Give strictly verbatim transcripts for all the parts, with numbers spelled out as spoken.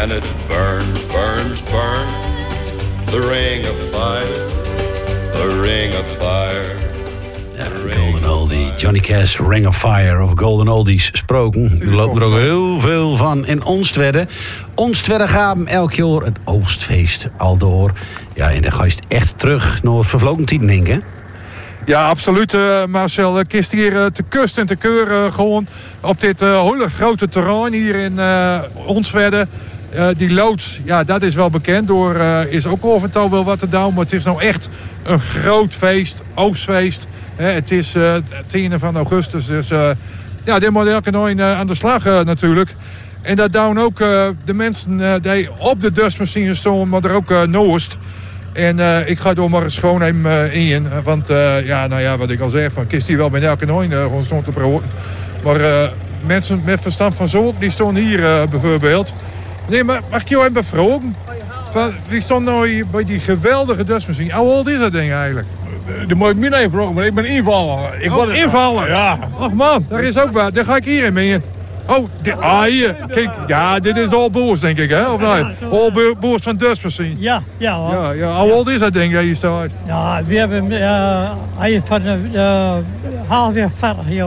and it burns, burns, burns. The ring of fire, the ring of fire. Ja, Golden Oldie, Johnny Cash, Ring of Fire, over Golden Oldies gesproken. Er loopt er ook heel veel van in Onstwedde. Onstwedde gaan elk jaar het Oostfeest al door. Ja, en dan ga je echt terug naar vervlogen tijden, denk ik, hè? Ja, absoluut, uh, Marcel. Ik kist hier uh, te kust en te keur uh, gewoon op dit uh, hele grote terrein hier in uh, Onstwedde. Uh, die loods, ja, dat is wel bekend. Door uh, is ook over het al wel wat te doen. Maar het is nou echt een groot feest, Oostfeest. He, het is uh, tiende van augustus. Dus uh, ja, dit moet elke nooit uh, aan de slag uh, natuurlijk. En dat doen ook uh, de mensen uh, die op de dustmachine staan, maar er ook uh, noost. En uh, ik ga door maar eens gewoon even uh, in. Want uh, ja, nou ja, wat ik al zeg, van kist hier wel bij elke nooit uh, gewoon stond te praten. Maar uh, mensen met verstand van zo, die staan hier uh, bijvoorbeeld. Nee, maar mag ik jou even vragen? Van, wie stond nou hier bij die geweldige dustmachine? Hoe oud is dat ding eigenlijk? Dat moet ik me niet vragen, maar ik ben invaller. Ik oh, word invaller? Ja. Ach man, daar is ook wat. Daar ga ik hier in mee. Oh, dit, ah hier. Kijk, ja, dit is de Allboers, denk ik, hè? Of niet? Allboers van dustmachine. Ja, ja hoor. Ja, ja. Hoe oud is dat ding, hier staat? Ja, we hebben uh, hij van de uh, halfweg veertig jaar.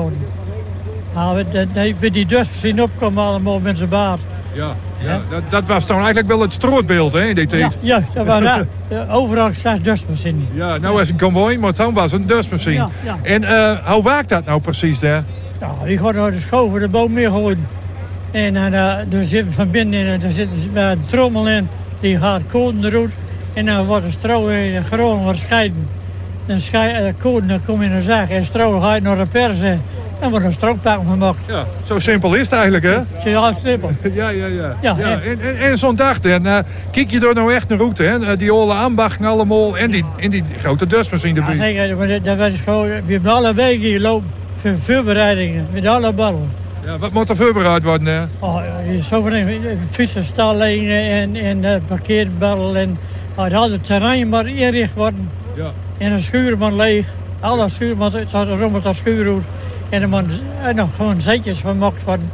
Bij die dustmachine opkomen allemaal met zijn baard. Ja, ja. Dat, dat was dan eigenlijk wel het strootbeeld, hè, in die tijd. Ja, ja, dat was dat. Overal staat dustmachine. Ja, nou is een konvooi, maar toen was het een dustmachine. Ja, ja. En uh, hoe werkt dat nou precies daar? Ja, die gaat naar de schoven de boom meer gooien. En uh, daar zitten van binnen in, daar zit een trommel in, die gaat koden eruit. En dan wordt de stro in de grond wordt scheiden. Dan scheiden de koden, dan kom je in de zaak en de stro gaat naar de persen. Dan wordt een strooppak gemaakt. Ja, zo simpel is het eigenlijk, hè? Het is heel simpel. Ja, ja, ja. ja, ja. En, en, en zo'n dag, dan, uh, kijk je er nou echt naar route, hè? Die oude ambachten allemaal en die, en die grote dustmachine erbij. Ja, nee, maar dat was gewoon, we hebben alle wegen hier lopen voor voorbereidingen, met alle ballen. Ja, wat moet er voorbereid worden, hè? Oh, zo van fietsenstallingen en, en uh, parkeerballen en uh, al het terrein moet ingericht worden. Ja. En een schuur moet leeg. Alle schuur moet, het zat rond met dat schuur uit. En er moet uh, nog gewoon zetjes vermokt worden.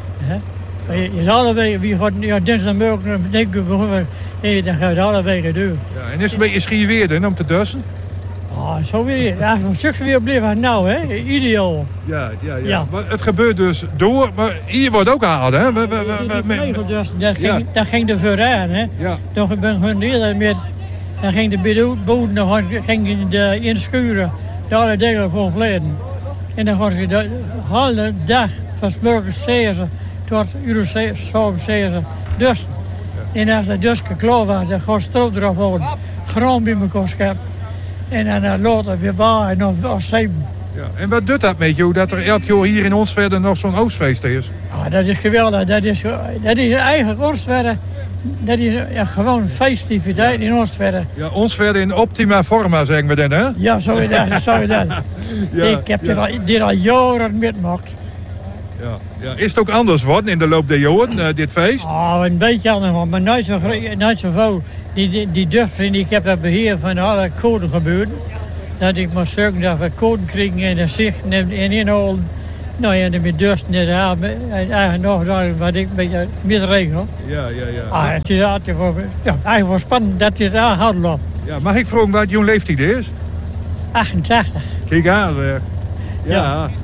Uh, je, je alle wegen, wie gaat ja, dinsdagmorgen denken we, nee, dan gaat alle wegen doen. Ja, en is het een beetje schierweerd om te dussen? Oh, zo weer. Ja, van stuks weer blijven nou, hè? Ideaal. Ja, ja, ja, ja. Maar het gebeurt dus door, maar hier wordt ook gehaald, hè? We, we, we, we, dus, dat, ging, ja. dat ging er vooraan, hè? Ja. Toen ben ik eerder met, dan ging de boden, dan ging de inschuren, de alle delen van verleden. En dan was je de hele dag van 's morgens zeven tot uur zeven dus. Ja. En als dat dus klaar was, dan gaat stroop eraf worden, grond bij elkaar scheppen. En dan uh, later weer waaien of, of zeven. Ja. En wat doet dat met je, dat er elk jaar hier in Onstwedde nog zo'n Oostfeest is? Ja, dat is geweldig. Dat is, dat is eigenlijk Onstwedde. Dat is ja, gewoon een festiviteit in Onstwedde. Ja, Onstwedde in optima forma, zeggen we dan, hè? Ja, zo is dat. Zo is dat. Ja, ik heb ja. dit, al, dit al jaren metgemaakt. Ja, ja. Is het ook anders worden in de loop der jaren, uh, dit feest? Oh, een beetje anders, maar nooit zo, nooit zo veel. Die, die, die dustmachine, ik heb het beheer van alle codegebeuren. Dat ik moet zorgen dat we code krijgen en de zicht en inhouden. Nou ja, met dust is eigenlijk nog wat ik een beetje misregel. Ja, ja, ja. Ah, het is altijd voor, ja, eigenlijk voor spannend dat dit aanhouden loopt. Ja, mag ik vragen wat jouw leeftijd is? achtentachtig. Kijk aan, zeg. Ja. ja.